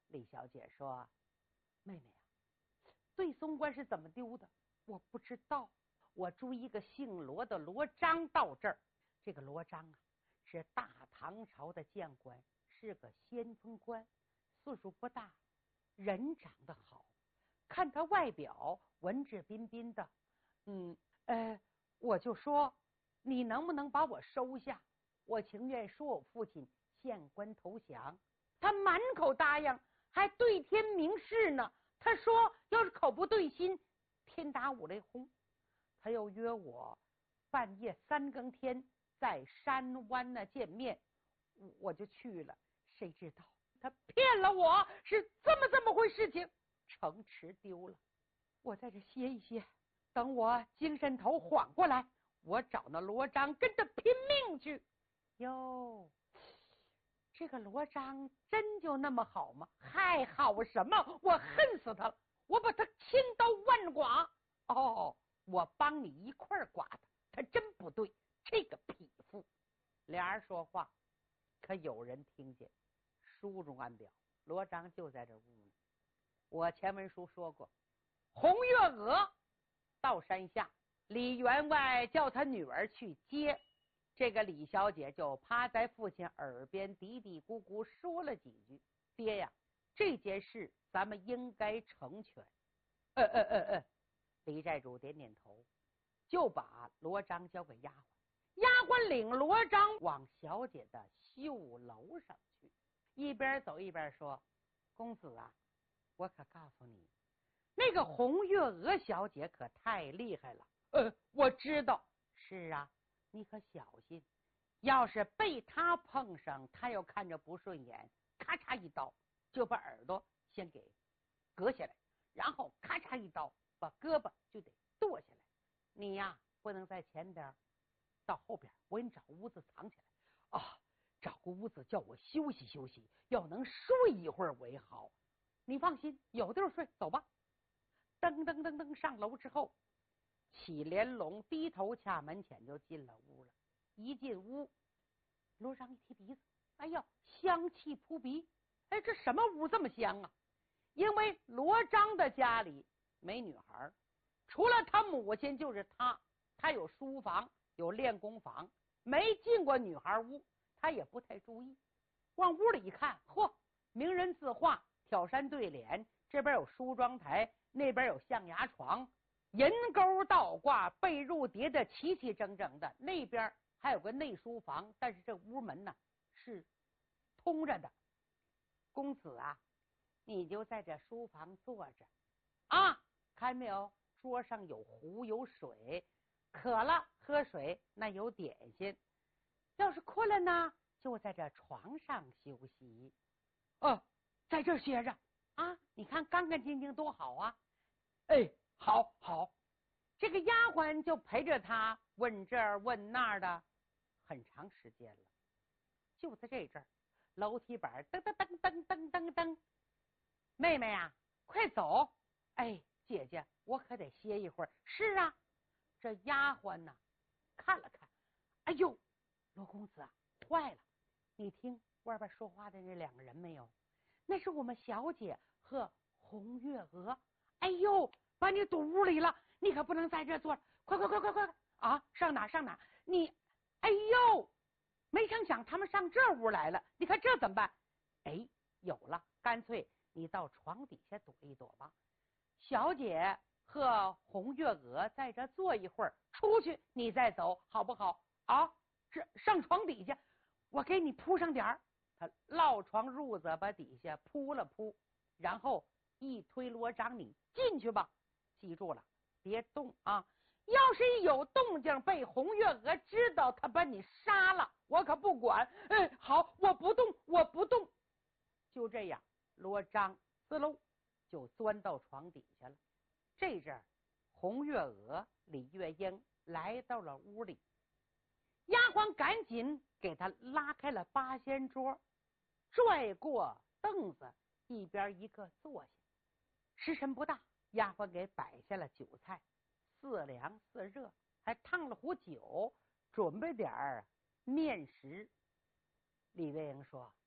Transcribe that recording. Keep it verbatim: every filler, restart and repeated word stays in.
李小姐说：“妹妹啊，对松官是怎么丢的？我不知道。我追一个姓罗的罗章到这儿。这个罗章啊，是大唐朝的将官，是个先锋官，岁数不大，人长得好，看他外表文质彬彬的。嗯，呃，我就说你能不能把我收下？我情愿说我父亲县官投降。”他满口答应，还对天明誓呢。他说要是口不对心，天打五雷轰。他又约我半夜三更天在山湾那见面，我就去了。谁知道他骗了我，是这么这么回事情，城池丢了。我在这歇一歇，等我精神头缓过来，我找那罗章跟他拼命去。哟，这个罗章真就那么好吗？还好什么？我恨死他了，我把他千刀万剐。哦，我帮你一块儿剐他，他真不对，这个匹夫。俩人说话，可有人听见。书中暗表，罗章就在这屋呢。我前文书说过，红月娥到山下，李员外叫他女儿去接。这个李小姐就趴在父亲耳边嘀嘀咕咕说了几句：“爹呀，这件事咱们应该成全。”呃呃呃呃，李寨主点点头，就把罗章交给丫鬟。丫鬟领罗章往小姐的绣楼上去，一边走一边说：“公子啊，我可告诉你，那个红月娥小姐可太厉害了。”呃，我知道。是啊，你可小心，要是被他碰上，他又看着不顺眼，咔嚓一刀就把耳朵先给割下来，然后咔嚓一刀把胳膊就得剁下来。你呀，不能在前边，到后边我给你找屋子藏起来啊，找个屋子叫我休息休息，要能睡一会儿为好。你放心，有地儿睡，走吧。噔噔噔噔上楼之后，启连龙低头掐门前就进了屋了。一进屋，罗章一提鼻子，哎呀，香气扑鼻。哎，这什么屋这么香啊？因为罗章的家里没女孩，除了他母亲就是他。他有书房，有练功房，没进过女孩屋，他也不太注意。往屋里一看，嚯，名人字画，挑山对联，这边有梳妆台，那边有象牙床，银钩倒挂，被褥叠得齐齐整整的，那边还有个内书房，但是这屋门呢是通着的。公子啊，你就在这书房坐着啊，看没有，桌上有壶有水，渴了喝水，那有点心。要是困了呢，就在这床上休息。哦，在这歇着啊，你看干干净净多好啊。哎，好好。这个丫鬟就陪着他问这儿问那儿的很长时间了。就在这阵儿，楼梯板噔噔噔噔噔噔噔，妹妹啊，快走。哎，姐姐，我可得歇一会儿。是啊。这丫鬟呢看了看，哎呦，罗公子啊，坏了，你听外边说话的那两个人没有？那是我们小姐和红月娥。哎呦，把你堵屋里了，你可不能在这坐着，快快快快快啊！上哪上哪？你，哎呦，没成想他们上这屋来了，你看这怎么办？哎，有了，干脆你到床底下躲一躲吧。小姐和红月娥在这坐一会儿，出去你再走，好不好啊？这上床底下，我给你铺上点儿。他落床褥子把底下铺了铺，然后一推罗章，你进去吧。记住了，别动啊！要是一有动静，被红月娥知道，他把你杀了，我可不管。哎，好，我不动，我不动。就这样，罗章滋喽就钻到床底下了。这阵儿，红月娥、李月英来到了屋里，丫鬟赶紧给他拉开了八仙桌，拽过凳子，一边一个坐下。时辰不大，丫鬟给摆下了酒菜，似凉似热，还烫了壶酒，准备点儿面食。李月英说：“